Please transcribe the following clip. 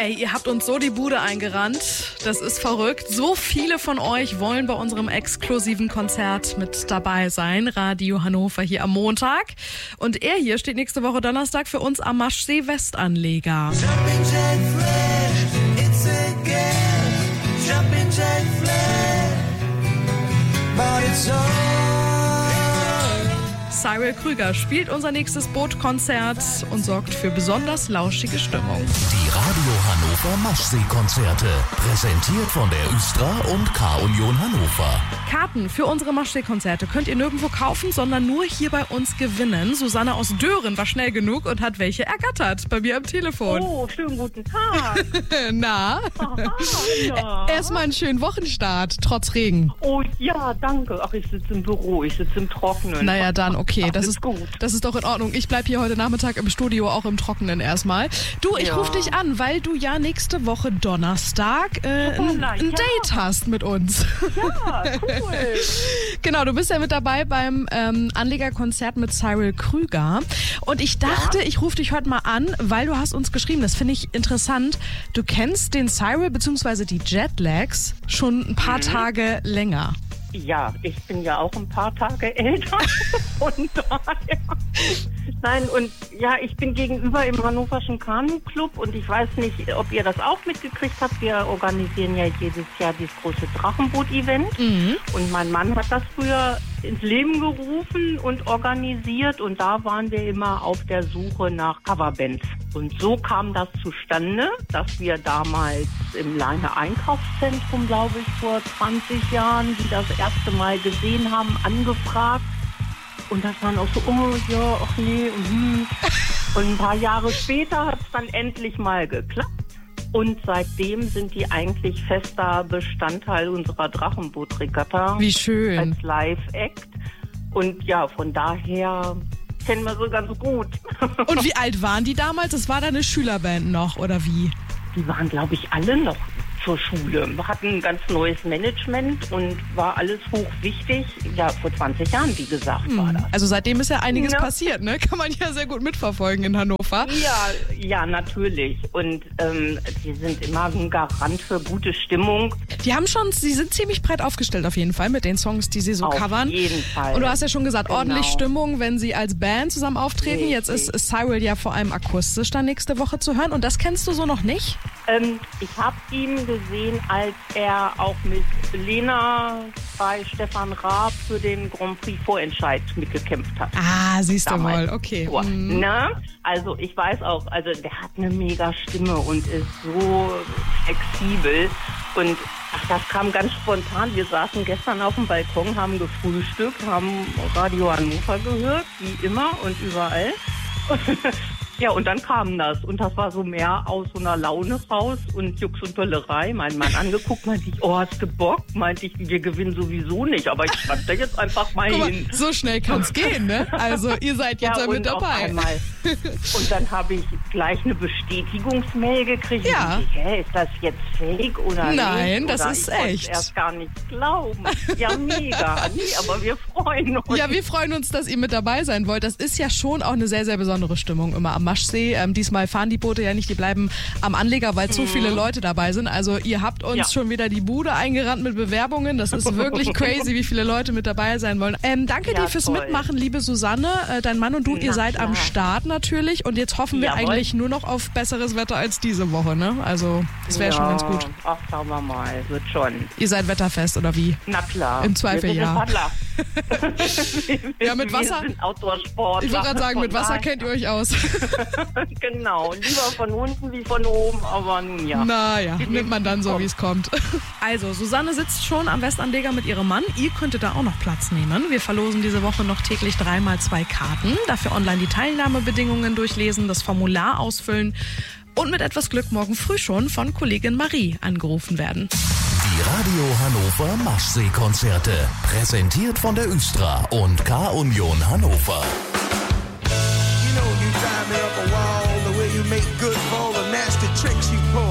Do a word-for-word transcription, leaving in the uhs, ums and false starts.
Ey, ihr habt uns so die Bude eingerannt. Das ist verrückt. So viele von euch wollen bei unserem exklusiven Konzert mit dabei sein. Radio Hannover hier am Montag. Und er hier steht nächste Woche Donnerstag für uns am Maschsee Westanleger. Cyril Krüger spielt unser nächstes Bootkonzert und sorgt für besonders lauschige Stimmung. Die Radio Hannover Maschsee-Konzerte, präsentiert von der Östra und K-Union Hannover. Karten für unsere Maschsee-Konzerte könnt ihr nirgendwo kaufen, sondern nur hier bei uns gewinnen. Susanne aus Dören war schnell genug und hat welche ergattert bei mir am Telefon. Oh, schönen guten Tag. Na? Aha, ja. Erstmal einen schönen Wochenstart, trotz Regen. Oh ja, danke. Ach, ich sitze im Büro, ich sitze im Trockenen. Naja, dann okay, das ist gut. Das ist doch in Ordnung. Ich bleib hier heute Nachmittag im Studio, auch im Trockenen erstmal. Du, ich Ja. rufe dich an, weil du ja nächste Woche Donnerstag äh, ein, Hoppla, ein ja. Date hast mit uns. Ja, cool. Genau, du bist ja mit dabei beim ähm, Anlegerkonzert mit Cyril Krüger. Und ich dachte, Ja. ich rufe dich heute mal an, weil du hast uns geschrieben, das finde ich interessant. Du kennst den Cyril bzw. die Jetlags schon ein paar Mhm. Tage länger. Ja, ich bin ja auch ein paar Tage älter. Von daher. Nein, und ja, ich bin gegenüber im Hannoverschen Kanu-Club und ich weiß nicht, ob ihr das auch mitgekriegt habt. Wir organisieren ja jedes Jahr dieses große Drachenboot-Event. Mhm. Und mein Mann hat das früher ins Leben gerufen und organisiert und da waren wir immer auf der Suche nach Coverbands. Und so kam das zustande, dass wir damals im Leine Einkaufszentrum, glaube ich, vor zwanzig Jahren, die das erste Mal gesehen haben, angefragt. Und das waren auch so, oh ja, ach nee, und hm. Und ein paar Jahre später hat es dann endlich mal geklappt. Und seitdem sind die eigentlich fester Bestandteil unserer Drachenbootregatta. Wie schön. Als Live-Act. Und ja, von daher kennen wir so ganz gut. Und wie alt waren die damals? Das war deine Schülerband noch, oder wie? Die waren, glaube ich, alle noch zur Schule. Wir hatten ein ganz neues Management und war alles hochwichtig. Ja, vor zwanzig Jahren, wie gesagt, war das. Also seitdem ist ja einiges Ja. passiert, ne? Kann man ja sehr gut mitverfolgen in Hannover. Ja, ja, natürlich. Und ähm, die sind immer ein Garant für gute Stimmung. Die haben schon, sie sind ziemlich breit aufgestellt auf jeden Fall mit den Songs, die sie so Auf covern. jeden Fall. Und du hast ja schon gesagt, Genau. ordentlich Stimmung, wenn sie als Band zusammen auftreten. Richtig. Jetzt ist Cyril ja vor allem akustisch dann nächste Woche zu hören. Und das kennst du so noch nicht? Ähm, ich habe ihn gesehen, als er auch mit Lena bei Stefan Raab für den Grand Prix Vorentscheid mitgekämpft hat. Ah, siehst du Damals. mal, okay. So, Mhm. ne? Also ich weiß auch, also der hat eine mega Stimme und ist so flexibel und ach, das kam ganz spontan. Wir saßen gestern auf dem Balkon, haben gefrühstückt, haben Radio Hannover gehört, wie immer und überall. Ja, und dann kam das. Und das war so mehr aus so einer Laune raus und Jux und Tollerei. Mein Mann angeguckt, meinte ich, oh, hast du Bock? Meinte ich, wir gewinnen sowieso nicht. Aber ich schreib da jetzt einfach mal Guck mal, hin. so schnell kann's gehen, ne? Also ihr seid jetzt ja, mit und auf dabei. einmal. Und dann habe ich gleich eine Bestätigungsmail gekriegt. Ja. Und ich, hä, ist das jetzt fake oder nicht? Nein, das oder ist ich echt. Ich erst gar nicht glauben. Ja, mega. Nee, aber wir freuen uns. Ja, wir freuen uns, dass ihr mit dabei sein wollt. Das ist ja schon auch eine sehr, sehr besondere Stimmung immer am Maschsee. Ähm, diesmal fahren die Boote ja nicht, die bleiben am Anleger, weil zu viele Leute dabei sind. Also ihr habt uns Ja. schon wieder die Bude eingerannt mit Bewerbungen. Das ist wirklich crazy, wie viele Leute mit dabei sein wollen. Ähm, danke Ja, dir fürs toll. Mitmachen, liebe Susanne. Äh, dein Mann und du, Na ihr seid am klar. Start natürlich. Und jetzt hoffen wir Jawohl. eigentlich nur noch auf besseres Wetter als diese Woche, ne? Also das wäre ja, schon ganz gut. Ach, schauen wir mal. Wird schon. Ihr seid wetterfest, oder wie? Na klar. Im Zweifel, wir sind ja. Paddler. Ja, mit Wasser- Wir sind Outdoor-Sportler. Ich wollte gerade sagen, mit Von Wasser daher- kennt ihr euch aus. Genau. Lieber von unten wie von oben, aber nun ja. Naja, nimmt man dann so, wie es kommt. Also, Susanne sitzt schon am Westanleger mit ihrem Mann. Ihr könntet da auch noch Platz nehmen. Wir verlosen diese Woche noch täglich dreimal zwei Karten. Dafür online die Teilnahmebedingungen durchlesen, das Formular ausfüllen und mit etwas Glück morgen früh schon von Kollegin Marie angerufen werden. Die Radio Hannover Maschsee-Konzerte, präsentiert von der Östra und K-Union Hannover. You know you drive me up a wall, the way you make good for all the nasty tricks you pull.